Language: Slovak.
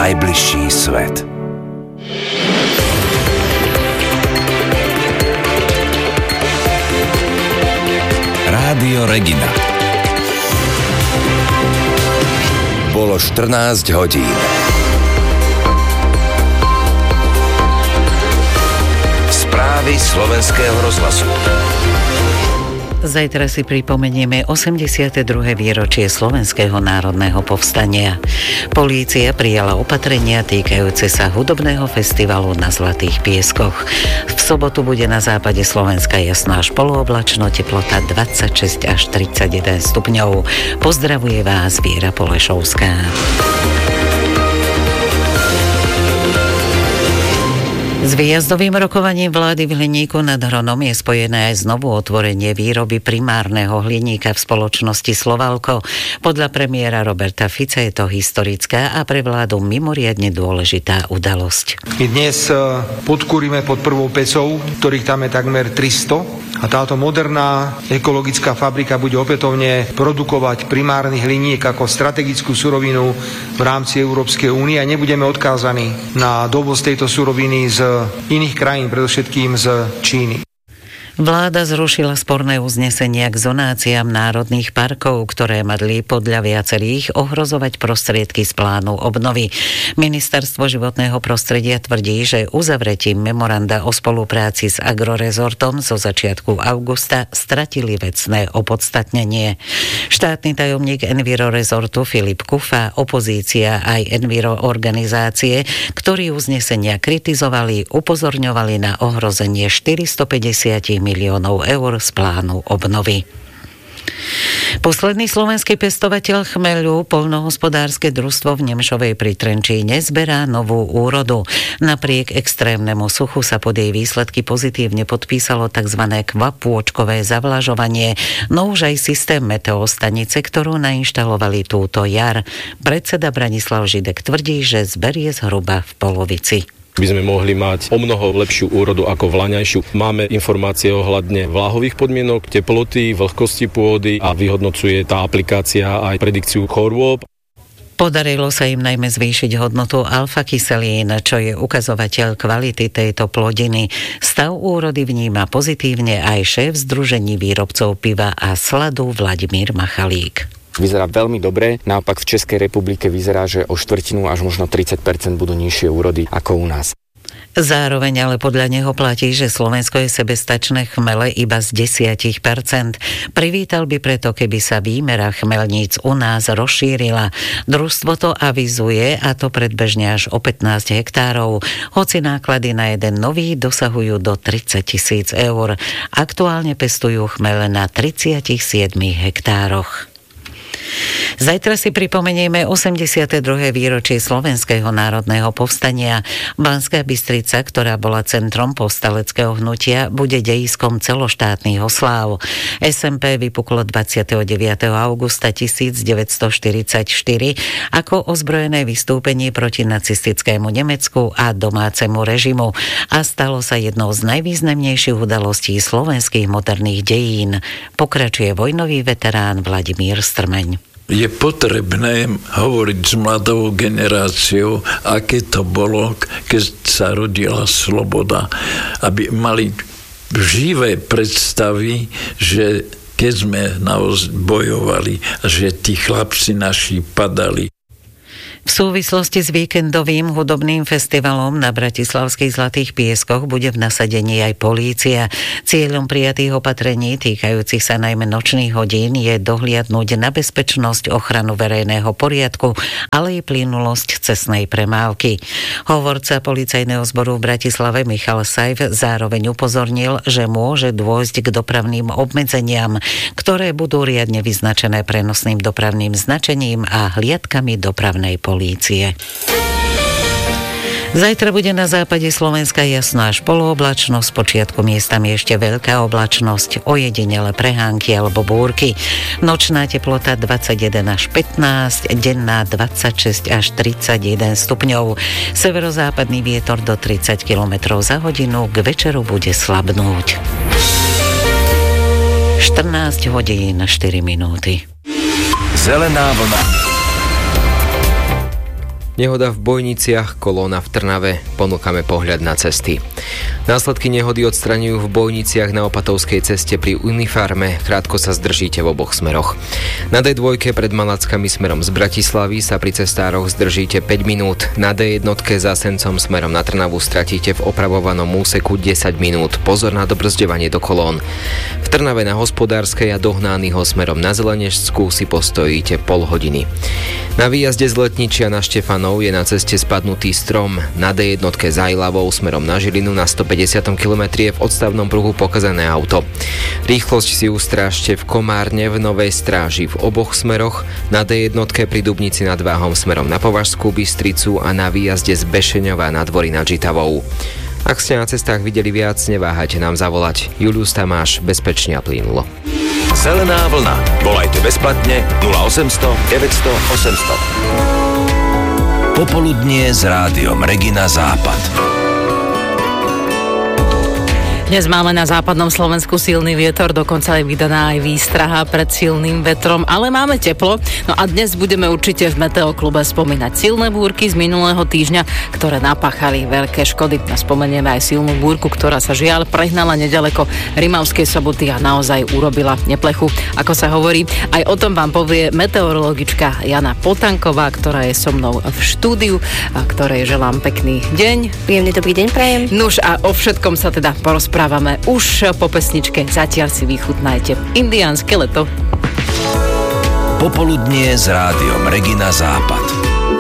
najbližší svet. Rádio Regina. Bolo 14 hodín. Správy Slovenského rozhlasu. Zajtra si pripomenieme 82. výročie Slovenského národného povstania. Polícia prijala opatrenia týkajúce sa hudobného festivalu na Zlatých pieskoch. V sobotu bude na západe Slovenska jasno až polooblačno, teplota 26 až 31 stupňov. Pozdravuje vás Viera Polešovská. S výjazdovým rokovaním vlády v Hliníku nad Hronom je spojené aj znovu otvorenie výroby primárneho hliníka v spoločnosti Slovalko. Podľa premiéra Roberta Fica je to historická a pre vládu mimoriadne dôležitá udalosť. My dnes podkúrime pod prvou pecou, ktorých tam je takmer 300. A táto moderná ekologická fabrika bude opätovne produkovať primárny hliník ako strategickú surovinu v rámci Európskej únie a nebudeme odkázaní na dovoz tejto suroviny z iných krajín, predovšetkým z Číny. Vláda zrušila sporné uznesenia k zonáciám národných parkov, ktoré mali podľa viacerých ohrozovať prostriedky z plánu obnovy. Ministerstvo životného prostredia tvrdí, že uzavretím memoranda o spolupráci s Agrorezortom zo začiatku augusta stratili vecné opodstatnenie. Štátny tajomník Envirorezortu Filip Kufa, opozícia aj Enviro organizácie, ktorí uznesenia kritizovali, upozorňovali na ohrozenie 450 miliónov eur z plánu obnovy. Posledný slovenský pestovateľ chmeľu, poľnohospodárske družstvo v Nemšovej pri Trenčíne, zberá novú úrodu. Napriek extrémnemu suchu sa pod jej výsledky pozitívne podpísalo tzv. Kvapôčkové zavlažovanie, no už aj systém meteostanice, ktorú nainštalovali túto jar. Predseda Branislav Židek tvrdí, že zber je zhruba v polovici. By sme mohli mať o mnoho lepšiu úrodu ako vlaňajšiu. Máme informácie ohľadne vláhových podmienok, teploty, vlhkosti pôdy a vyhodnocuje tá aplikácia aj predikciu chorôb. Podarilo sa im najmä zvýšiť hodnotu alfa-kyselín, čo je ukazovateľ kvality tejto plodiny. Stav úrody vníma pozitívne aj šéf Združení výrobcov piva a sladu Vladimír Machalík. Vyzerá veľmi dobre, naopak v Českej republike vyzerá, že o štvrtinu až možno 30% budú nižšie úrody ako u nás. Zároveň ale podľa neho platí, že Slovensko je sebestačné chmele iba z 10%. Privítal by preto, keby sa výmera chmelníc u nás rozšírila. Družstvo to avizuje, a to predbežne až o 15 hektárov, hoci náklady na jeden nový dosahujú do 30 000 eur. Aktuálne pestujú chmele na 37 hektároch. Zajtra si pripomenieme 82. výročie Slovenského národného povstania. Banská Bystrica, ktorá bola centrom povstaleckého hnutia, bude dejiskom celoštátnych osláv. SMP vypuklo 29. augusta 1944 ako ozbrojené vystúpenie proti nacistickému Nemecku a domácemu režimu a stalo sa jednou z najvýznamnejších udalostí slovenských moderných dejín. Pokračuje vojnový veterán Vladimír Strmeň. Je potrebné hovoriť s mladou generáciou, aké to bolo, keď sa rodila sloboda, aby mali živé predstavy, že keď sme naozaj bojovali a že tí chlapci naši padali. V súvislosti s víkendovým hudobným festivalom na bratislavských Zlatých pieskoch bude v nasadení aj polícia. Cieľom prijatých opatrení týkajúcich sa najmä nočných hodín je dohliadnúť na bezpečnosť, ochranu verejného poriadku, ale i plynulosť cestnej premávky. Hovorca policajného zboru v Bratislave Michal Sajf zároveň upozornil, že môže dôjsť k dopravným obmedzeniam, ktoré budú riadne vyznačené prenosným dopravným značením a hliadkami dopravnej polície. Zajtra bude na západe Slovenska jasno až polooblačno, z počiatku miestami ešte veľká oblačnosť, ojedinele prehánky alebo búrky. Nočná teplota 21 až 15, denná 26 až 31 stupňov. Severozápadný vietor do 30 km za hodinu, k večeru bude slabnúť. 14 hodín 4 minúty. Zelená vlna. Nehoda v Bojniciach, kolóna v Trnave. Ponúkame pohľad na cesty. Následky nehody odstraňujú v Bojniciach na Opatovskej ceste pri Unifarme. Krátko sa zdržíte v oboch smeroch. Na D2 pred Malackami smerom z Bratislavy sa pri cestároch zdržíte 5 minút. Na D1 za Sencom smerom na Trnavu stratíte v opravovanom úseku 10 minút. Pozor na dobrzďovanie do kolón. V Trnave na Hospodárskej a Dohnányho smerom na Zelenežskú si postojíte pol hodiny. Na výjazde z Letničia na Štefanov je na ceste spadnutý strom. Na D1 za Ilavou smerom na Žilinu na 150 km je v odstavnom pruhu pokazané auto. Rýchlosť si ustrážte v Komárne, v Novej Stráži v oboch smeroch, na D1 pri Dubnici nad Váhom smerom na Považskú Bystricu a na výjazde z Bešeňova na Dvory nad Žitavou. Ak ste na cestách videli viac, neváhajte nám zavolať. Julius Tamáš, bezpečne a plynulo. Zelená vlna. Volajte bezplatne 0800 900 800. Popoludnie s rádiom Regina Západ. Dnes máme na západnom Slovensku silný vietor, dokonca je vydaná aj výstraha pred silným vetrom, ale máme teplo. No a dnes budeme určite v Meteoklube spomínať silné búrky z minulého týždňa, ktoré napáchali veľké škody. A spomenieme aj silnú búrku, ktorá sa žiaľ prehnala nedaleko Rimavskej Soboty a naozaj urobila neplechu. Ako sa hovorí, aj o tom vám povie meteorologička Jana Potanková, ktorá je so mnou v štúdiu, a ktorej želám pekný deň. Príjemný dobrý deň prajem. Nuž a o všetkom sa teda porozprávame už po pesničke. Zatiaľ si vychutnajte indiánske leto. Popoludnie s rádiom Regina Západ.